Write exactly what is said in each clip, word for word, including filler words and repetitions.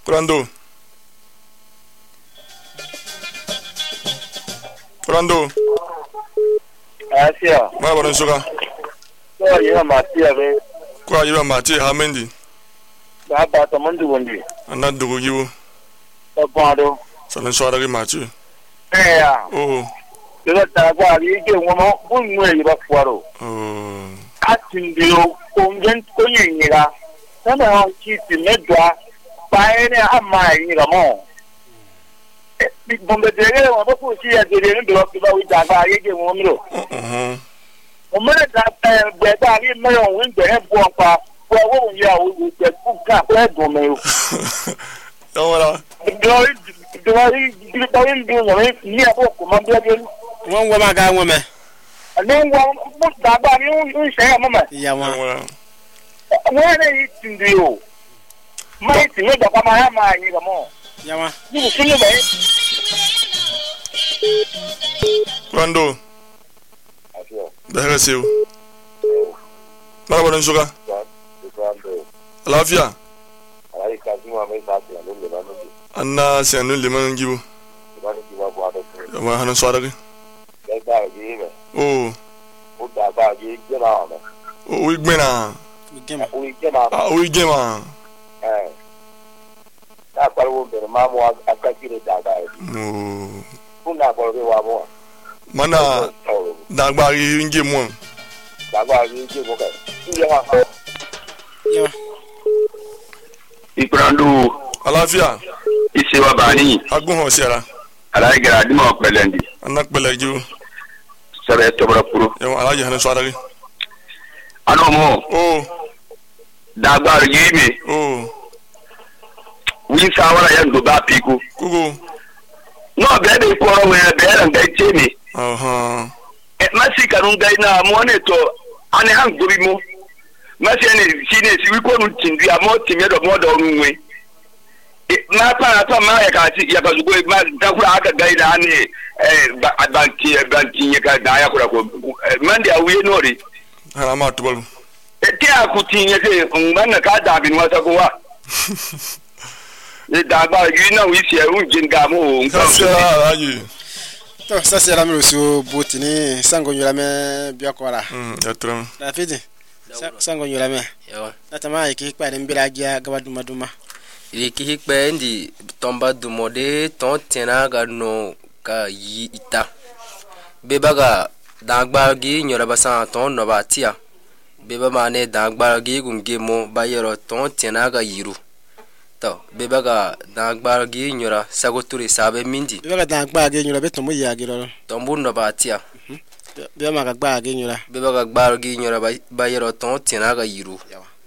Kurando. Kurando. Asia. Ma bana suka. Ko yira matia be. Ko yira mati hamendi. Ba ba to mandu wondi. Anna dugu giwo. To pado. Sanan swara gi mati. Eh ya. Oh. Dela ta ba ri ke wono bun nwe yi ba fuaro. Oh. Atindio kongen konyengira. Sana ha kiti medwa. Ba ene amma yi ga mo. Big bombe dere wa ba ko si ya dere ndo ba wi da ba yi ke wono. Mhm. O mere da ta be da ri me on wi de bo pa. Bo wo ya o de ku ka ko do me o. Awara. Dori dori dori ndu no ni abo ko ma bia bia. Wọ́n wọ́n máa ga wọ́n mẹ́. Ani wọ́n mo dagba ni o se ya mo me. Ìyá wọn. Awara. Wọ́n le yi tindi o. Mai ti ne da pa ma ya ma yi ga mo. Ìyá wọn. Ni su ni be. Kurando. Asia. Daga seu. Ma bana suka. Kurando. Alafia. Ai ka ji ma mai sa ti anu le na no. Anna sanu liman giwo. Ba ni ba bo ado. Ma hanan swara gi. Ga da gi me. Oh. O da ba gi je na me. O wi gbena. Gẹ́mà. O je na. Ah, o wi gema. Eh. Na pa wo be ma mo aka ki re da ga. No. Kuna ko re wa mo. Mana dagba gi nge mo. Da ba gi je mo ka. Ni ya ha. Ìyá wọn. Ibrando Alafia. isewa bani Agun ho sera. ala gara dimo pelendi Anna pele giwo. sabe tobra puro Yo alaji hanan swara gi. ano mo Oh. dagbar yimi Oh. wi sawara yan do ba piku Kugo. no be be ko ro we be ran ga chemi Aha. e masi kanun ga na mo ne to ane han gobi mo masi ene sine si wi ko nu tindu amo timye do mo do nwe na pa pa ma ya ka ti ya ka zugo ma da kura aka ga ida ne eh banki banki ya ka da ya kura ko mande a wiye nori Hana ma tubal. e ti a ku tin ya ke man ka da bin wata ko wa e da ba yi na wi se un jin ga mo nka Sera alaji. Tó ça c'est la même chose botini sango nyola me biakora. Hmm, yatram. La fidi. Sango nyola me. Yo. Natama iki kwa de mbira gia gaba duma duma. Ili ki kpe ndi tomba dumode ton tena ga no ka yi ita. Beba ga dagba gi nyora basa ton no ba tia. Beba mane dagba gi gunge mo ba yero ton tena ga yiru. To beba ga dagba gi nyora sagoturi sabe mindi. Beba ga dagba gi nyola beto mo ya gi ro. Tombu no ba tia. Beba ma ga gba gi nyola. Beba ga gba gi nyora ba yero ton tena ga yiru.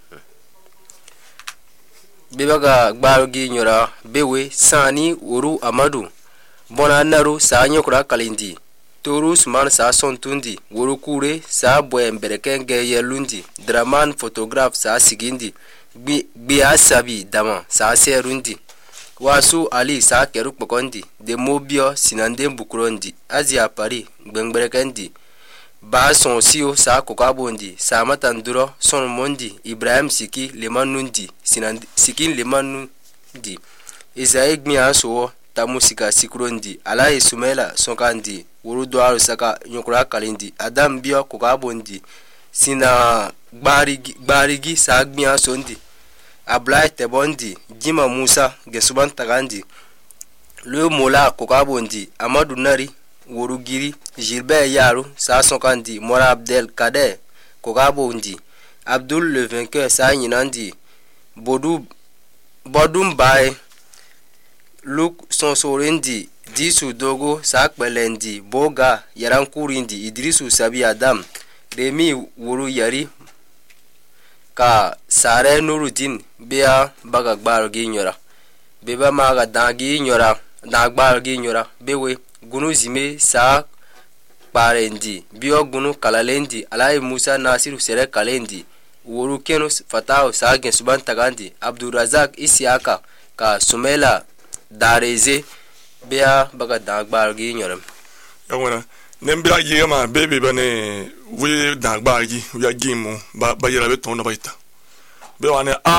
Bebaga gbarugi nyora bewe sani uru amadu bona naru sa nyokura kalindi toru suman sa sontundi wuru kure sa boy mbereken yelundi draman photograph sa sigindi bi bi asabi dama sa serundi wasu ali sa keru pokondi de mobio sinande bukurondi azia pari gbengberekendi ba son sio sa kokabondi sa matanduro son mondi Ibrahim siki lemanundi sinandi sikin lemanundi Isaik mi aso ta musika sikrondi ala isumela sonkandi wurudo aru saka nyokura kalindi Adam bio kokabondi sina gbarigi gbarigi sa gmi asondi Ablay tebondi Jima Musa gesuban tagandi le mola kokabondi Amadou Nari Wurugiri Gilbert Yaru sa sonkandi Mora Abdel Kader Kogabondi Abdul le vainqueur sa nyinandi Bodou Bodum Bae Luk Sonsorendi Disu Dogo sa Kbelendi Boga Yarankurindi Idrisu Sabi Adam Remi Wuru Yari ka Sare Nurudin Bea Bagagbar Ginyora Beba Maga Dangi Nyora Dagbar Ginyora Bewe Gunu zime sa parendi bio gunu kalalendi alai Musa Nasiru sere kalendi wuru kenu fatao sa gen suban tagandi Abdurazak Isiaka ka Sumela Dareze bea baga dagbar gi nyoram Yawara. Nembira yema bebe bane we dagba gi ya gimu ba ba yera be ton na baita. Be wane a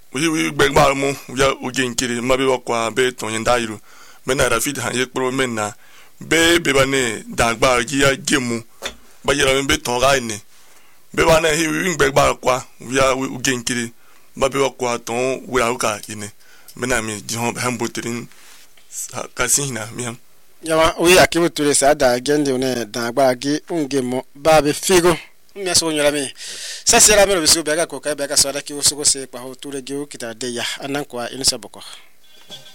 wi wi gbegba mu ya oge nkiri mabe wakwa be tonye ndairu mena rafid han yekpro mena be be bane dagba gi ya gemu ba yera be ton ga ni be bane hi wi gbegba kwa ya oge nkiri mabe wakwa ton wura uka ine mena mi jihon hambotrin kasina mi yawa wi akibu ture sa da gende ne dagba gi ungemo ba be figo mi aso nyola mi sasa la mero bisu bega ko ka bega so da ki usugo se pa ho ture gi ukita de ya anan kwa inisa boko